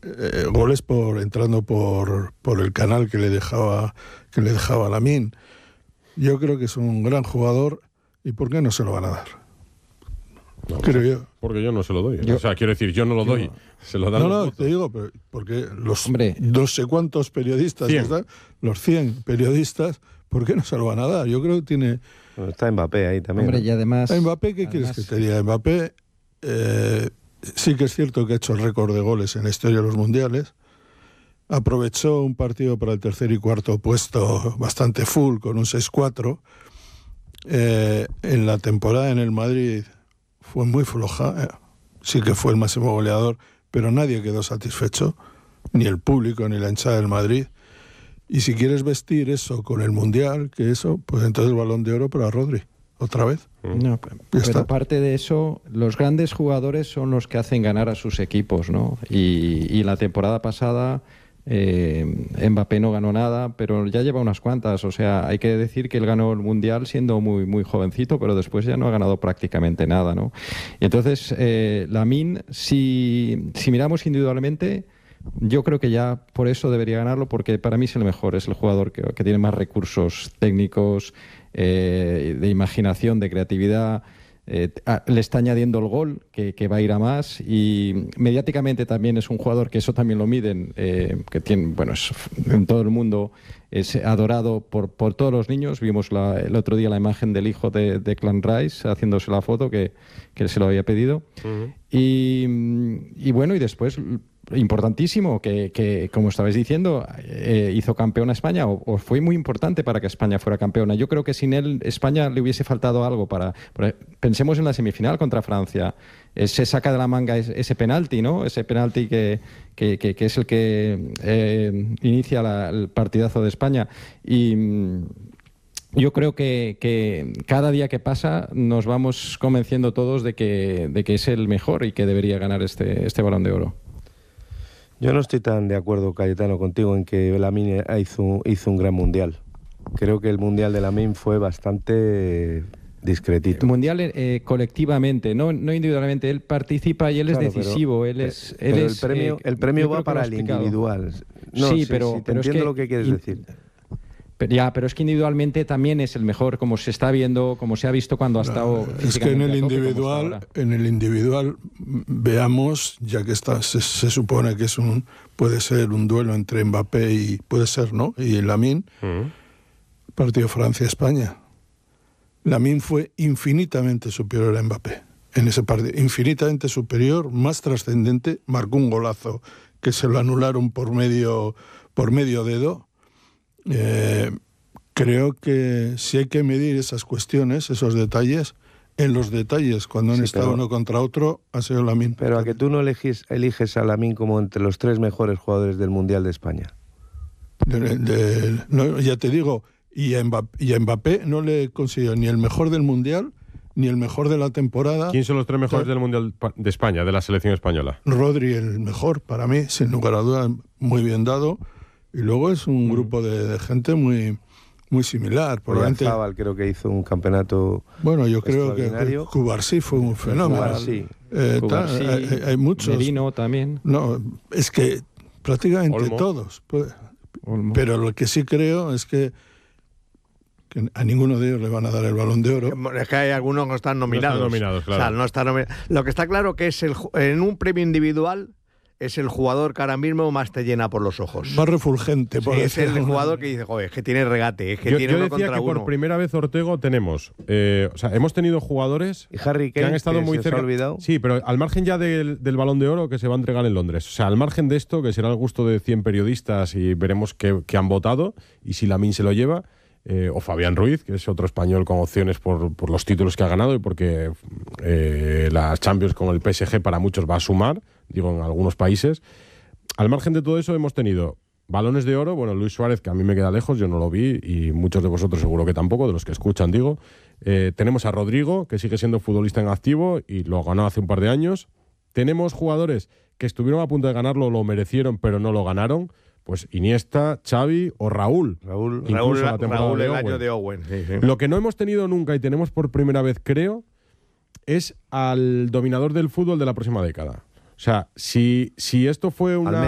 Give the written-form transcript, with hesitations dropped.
goles entrando por el canal que le dejaba Lamine. Yo creo que es un gran jugador, ¿y por qué no se lo van a dar? No, creo yo. Porque yo no se lo doy. O sea, quiero decir, yo no lo doy. Se lo dan los votos. Te digo, porque los no sé cuántos periodistas están, los 100 periodistas, ¿por qué no se lo van a dar? Yo creo que tiene... Bueno, está Mbappé ahí también. Hombre, y además... Mbappé, ¿qué quieres que te diga? Mbappé sí que es cierto que ha hecho el récord de goles en la historia de los mundiales. Aprovechó un partido para el tercer y cuarto puesto bastante full, con un 6-4. En la temporada en el Madrid fue muy floja. Sí que fue el máximo goleador, pero nadie quedó satisfecho, ni el público, ni la hinchada del Madrid. Y si quieres vestir eso con el Mundial, pues entonces el Balón de Oro para Rodri, otra vez. No, pero aparte de eso, los grandes jugadores son los que hacen ganar a sus equipos, ¿no? Y la temporada pasada Mbappé no ganó nada, pero ya lleva unas cuantas. O sea, hay que decir que él ganó el Mundial siendo muy, muy jovencito, pero después ya no ha ganado prácticamente nada, ¿no? Y entonces, Lamine, si miramos individualmente, yo creo que ya por eso debería ganarlo, porque para mí es el mejor, es el jugador que tiene más recursos técnicos, de imaginación, de creatividad. Le está añadiendo el gol, que va a ir a más, y mediáticamente también es un jugador que eso también lo miden, que tiene, bueno, en todo el mundo es adorado por todos los niños. Vimos el otro día la imagen del hijo de Declan Rice haciéndose la foto que él se lo había pedido. Y bueno, y después importantísimo que como estabais diciendo, hizo campeona a España, o fue muy importante para que España fuera campeona. Yo creo que sin él España le hubiese faltado algo pensemos en la semifinal contra Francia. Se saca de la manga ese penalti, ¿no? Ese penalti que es el que inicia el partidazo de España. Y yo creo que cada día que pasa nos vamos convenciendo todos de que es el mejor y que debería ganar este Balón de Oro. Yo no estoy tan de acuerdo, Cayetano, contigo en que Lamine hizo un gran mundial. Creo que el mundial de Lamine fue bastante discretito. El mundial colectivamente, no individualmente. Él participa y él es decisivo. El premio va para el individual. No, sí, pero entiendo lo que quieres decir. Pero es que individualmente también es el mejor, como se está viendo, como se ha visto cuando ha estado. Es que en el individual, veamos, ya que se supone que puede ser un duelo entre Mbappé y Lamine, partido Francia-España. Lamine fue infinitamente superior a Mbappé en ese partido, infinitamente superior, más trascendente, marcó un golazo que se lo anularon por medio dedo. Creo que si hay que medir esas cuestiones, esos detalles, en los detalles, cuando han estado uno contra otro, ha sido Lamine. Pero a que tú no eliges a Lamine como entre los 3 mejores jugadores del Mundial de España. Ya te digo, y a Mbappé no le consiguió ni el mejor del Mundial, ni el mejor de la temporada. ¿Quién son los 3 mejores del Mundial de España, de la selección española? Rodri, el mejor, para mí, sin lugar a dudas, muy bien dado. Y luego es un grupo de gente muy, muy similar. Zabal creo que hizo un campeonato. Bueno, yo creo que Cubarsí fue un fenómeno. Cubarsí, hay muchos. Merino también. No, es que prácticamente Olmo. todos. Olmo. Pero lo que sí creo es que a ninguno de ellos le van a dar el Balón de Oro. Es que hay algunos que no están nominados. No están nominados, claro. O sea, no están nominados. Lo que está claro que es en un premio individual es el jugador que ahora mismo más te llena por los ojos. Más refulgente. Sí, es el jugador que dice, joder, es que tiene regate, es que tiene uno contra uno. Yo decía que por primera vez, Ortego, tenemos... hemos tenido jugadores y Harry Kane, que han estado muy cerca. Sí, pero al margen ya del Balón de Oro que se va a entregar en Londres. O sea, al margen de esto, que será el gusto de 100 periodistas y veremos qué han votado y si Lamine se lo lleva... o Fabián Ruiz, que es otro español con opciones por los títulos que ha ganado y porque las Champions con el PSG para muchos va a sumar, digo, en algunos países. Al margen de todo eso hemos tenido balones de oro, bueno, Luis Suárez, que a mí me queda lejos, yo no lo vi y muchos de vosotros seguro que tampoco, de los que escuchan, digo. Tenemos a Rodrigo, que sigue siendo futbolista en activo y lo ganó hace un par de años. Tenemos jugadores que estuvieron a punto de ganarlo, lo merecieron, pero no lo ganaron. Pues Iniesta, Xavi o Raúl. Raúl el año de Owen. Sí. Lo que no hemos tenido nunca y tenemos por primera vez, creo, es al dominador del fútbol de la próxima década. O sea, si esto fue una...